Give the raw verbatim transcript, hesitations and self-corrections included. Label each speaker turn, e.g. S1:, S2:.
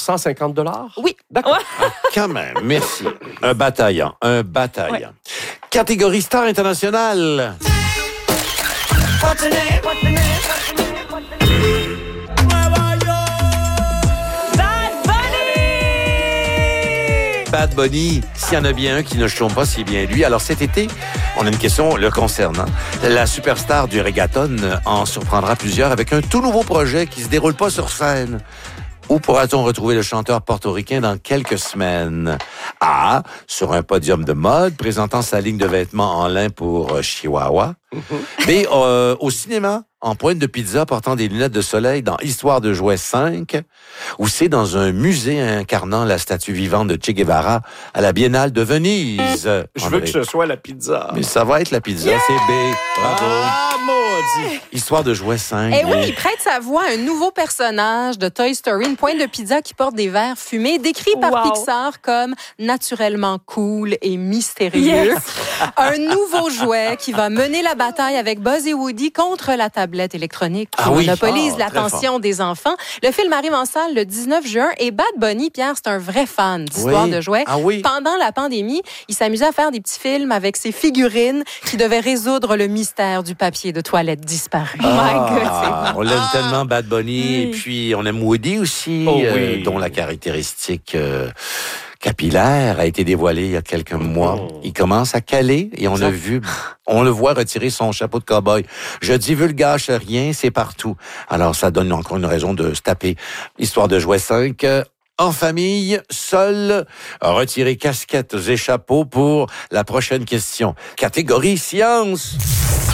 S1: cent cinquante dollars?
S2: Oui.
S1: D'accord.
S2: Ouais.
S3: Ah, quand même, merci. Un bataillant, un bataillant. Ouais. Catégorie star internationale.
S2: What's the name? What's the name? What's the name? What's the name?
S3: Bad Bunny, s'il y en a bien un qui ne chante pas, c'est bien lui. Alors cet été, on a une question le concernant. La superstar du reggaeton en surprendra plusieurs avec un tout nouveau projet qui se déroule pas sur scène. Où pourra-t-on retrouver le chanteur portoricain dans quelques semaines? A. Sur un podium de mode, présentant sa ligne de vêtements en lin pour Chihuahua. B. Euh, au cinéma, en pointe de pizza, portant des lunettes de soleil dans Histoire de jouets cinq. Ou C. Dans un musée incarnant la statue vivante de Che Guevara à la Biennale de Venise.
S1: Je veux que ce soit la pizza.
S3: Mais ça va être la pizza, yeah! C'est B. Bravo.
S1: Ah, maudit.
S3: Histoire de jouets cinq.
S2: Eh oui, il prête sa voix à un nouveau personnage de Toy Story, une pointe de pizza qui porte des verres fumés, décrit par
S4: wow.
S2: Pixar comme naturellement cool et mystérieux. Yes. Un nouveau jouet qui va mener la bataille avec Buzz et Woody contre la tablette électronique qui ah oui. monopolise oh, l'attention des enfants. Le film arrive en salle le dix-neuf juin et Bad Bunny, Pierre, c'est un vrai fan d'histoire
S3: oui.
S2: de jouets.
S3: Ah oui.
S2: Pendant la pandémie, il s'amusait à faire des petits films avec ses figurines qui devaient résoudre le mystère du papier de toilette disparu.
S3: Ah, oh my God, c'est on l'aime ah. tellement, Bad Bunny. Oui. Et puis, on aime Woody aussi, oh, euh, oui. dont la caractéristique... Euh, capillaire a été dévoilé il y a quelques mois. Oh. Il commence à caler et on a vu, on le voit retirer son chapeau de cow-boy. Je divulgage rien, c'est partout. Alors, ça donne encore une raison de se taper. Histoire de jouets cinq. En famille, seul, retirer casquettes et chapeaux pour la prochaine question. Catégorie science.